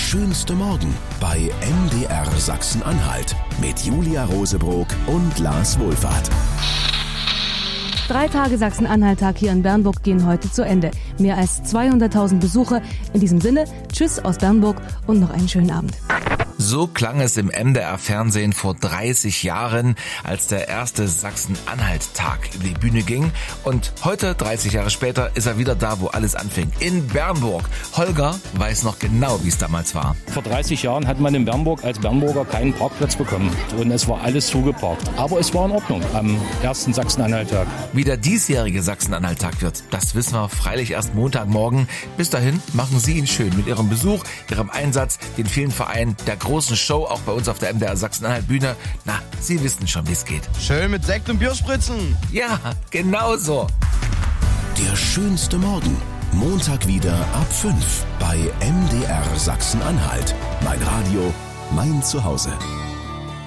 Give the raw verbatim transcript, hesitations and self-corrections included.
schönste Morgen bei M D R Sachsen-Anhalt mit Julia Rosebrock und Lars Wohlfahrt. Drei Tage Sachsen-Anhalt-Tag hier in Bernburg gehen heute zu Ende. Mehr als zweihunderttausend Besucher. In diesem Sinne, tschüss aus Bernburg und noch einen schönen Abend. So klang es im M D R-Fernsehen vor dreißig Jahren, als der erste Sachsen-Anhalt-Tag über die Bühne ging. Und heute, dreißig Jahre später, ist er wieder da, wo alles anfing. In Bernburg. Holger weiß noch genau, wie es damals war. Vor dreißig Jahren hat man in Bernburg als Bernburger keinen Parkplatz bekommen. Und es war alles zugeparkt. Aber es war in Ordnung am ersten Sachsen-Anhalt-Tag. Wie der diesjährige Sachsen-Anhalt-Tag wird, das wissen wir freilich erst Montagmorgen. Bis dahin machen Sie ihn schön mit Ihrem Besuch, Ihrem Einsatz, den vielen Vereinen, der großen Show, auch bei uns auf der M D R Sachsen-Anhalt-Bühne. Na, Sie wissen schon, wie es geht. Schön mit Sekt und Bierspritzen. Ja, genau so. Der schönste Morgen. Montag wieder ab fünf bei M D R Sachsen-Anhalt. Mein Radio, mein Zuhause.